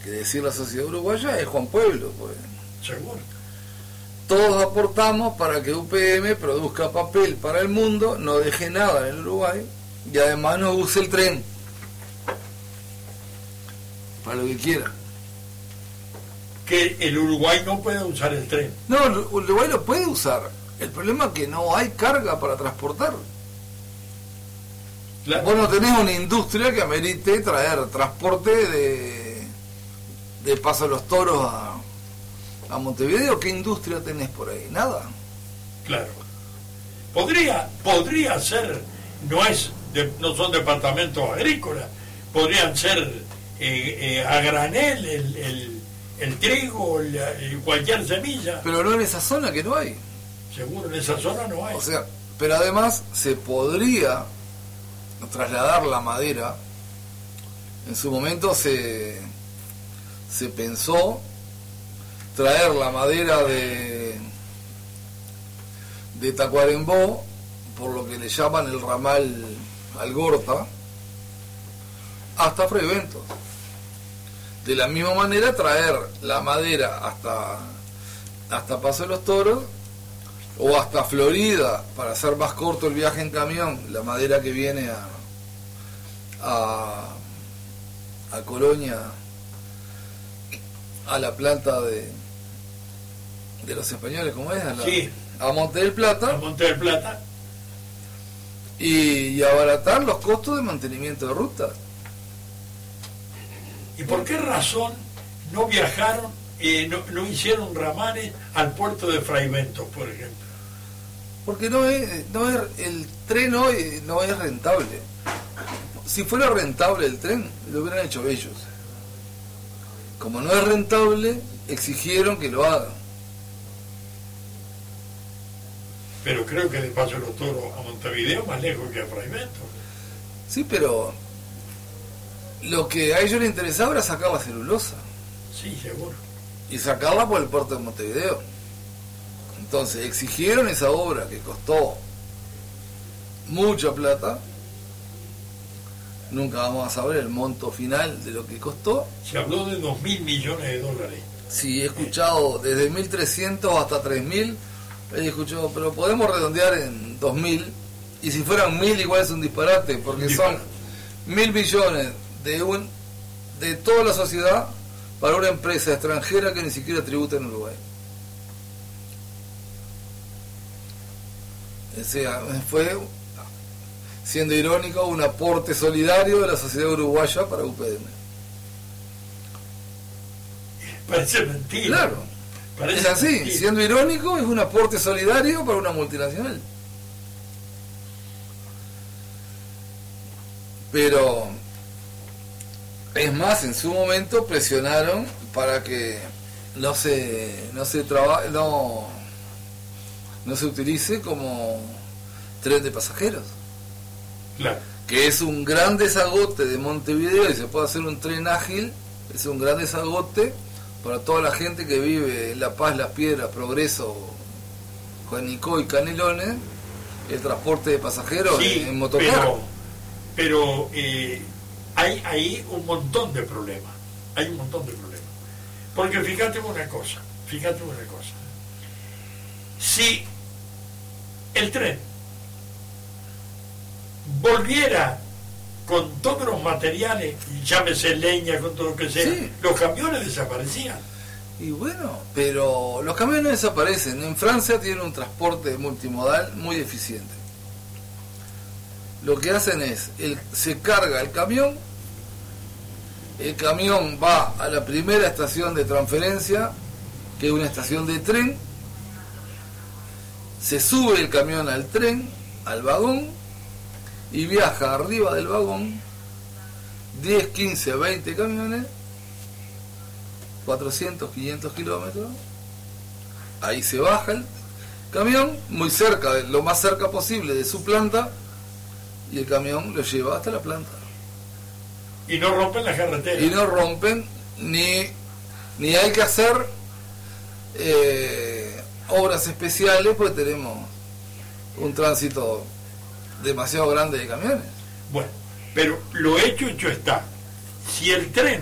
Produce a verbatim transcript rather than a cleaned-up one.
que decir la sociedad uruguaya es Juan Pueblo, pues. Seguro. Todos aportamos para que U P M produzca papel para el mundo, no deje nada en el Uruguay y además no use el tren para lo que quiera. Que el Uruguay no puede usar el tren. No, el Uruguay lo puede usar. El problema es que no hay carga para transportar. Claro. Vos no tenés una industria que amerite traer transporte de, de Paso de los Toros a, a Montevideo. ¿Qué industria tenés por ahí? Nada. Claro. Podría, podría ser, no es, de, no son departamentos agrícolas, podrían ser eh, eh, a granel el, el, el trigo, el, el, cualquier semilla. Pero no en esa zona, que no hay. Seguro, en esa zona no hay. O sea, pero además se podría trasladar la madera. En su momento se se pensó traer la madera de de Tacuarembó, por lo que le llaman el ramal Algorta, hasta Freyventos. De la misma manera traer la madera hasta hasta Paso de los Toros o hasta Florida, para hacer más corto el viaje en camión, la madera que viene a a, a Colonia, a la planta de de los españoles, ¿cómo es? A, la, sí. a Monte del Plata, a Monte del Plata y, y abaratar los costos de mantenimiento de ruta. ¿Y por qué razón no viajaron, eh, no, no hicieron ramales al puerto de Fraiventos, por ejemplo? Porque no es, no es el tren hoy no es rentable. Si fuera rentable el tren, lo hubieran hecho ellos. Como no es rentable, exigieron que lo hagan. Pero creo que de Paso de los Toros a Montevideo más lejos que a Fraiventos. Sí, pero lo que a ellos les interesaba era sacar la celulosa. Sí, seguro. Y sacarla por el puerto de Montevideo. Entonces exigieron esa obra que costó mucha plata. Nunca vamos a saber el monto final de lo que costó. Se habló de dos mil millones de dólares. Sí, he escuchado desde mil trescientos hasta tres mil. He escuchado, pero podemos redondear en dos mil. Y si fueran mil, igual es un disparate, porque Disparate. son mil millones de un de toda la sociedad para una empresa extranjera que ni siquiera tributa en Uruguay. O sea, fue, siendo irónico, un aporte solidario de la sociedad uruguaya para U P M. Parece mentira. Claro, Parece es así, mentira. siendo irónico, es un aporte solidario para una multinacional. Pero, es más, en su momento presionaron para que no se, no se trabaje, no, no se utilice como tren de pasajeros. Claro. Que es un gran desagote de Montevideo y se puede hacer un tren ágil, es un gran desagote para toda la gente que vive en La Paz, Las Piedras, Progreso, Juanicó y Canelones, el transporte de pasajeros Sí, en, en motocar. pero, pero eh, hay ahí un montón de problemas. Hay un montón de problemas. Porque fíjate una cosa, fíjate una cosa. Si el tren volviera con todos los materiales, llámese leña, con todo lo que sea, Sí. los camiones desaparecían. Y bueno, pero los camiones desaparecen. En Francia tienen un transporte multimodal muy eficiente. Lo que hacen es, el, se carga el camión, el camión va a la primera estación de transferencia, que es una estación de tren, se sube el camión al tren, al vagón, y viaja arriba del vagón diez, quince, veinte camiones, cuatrocientos, quinientos kilómetros, ahí se baja el camión, muy cerca, lo más cerca posible de su planta, y el camión lo lleva hasta la planta. Y no rompen la carretera. Y no rompen, ni, ni hay que hacer eh, obras especiales, porque tenemos un tránsito demasiado grande de camiones. Bueno, pero lo hecho, hecho está. Si el tren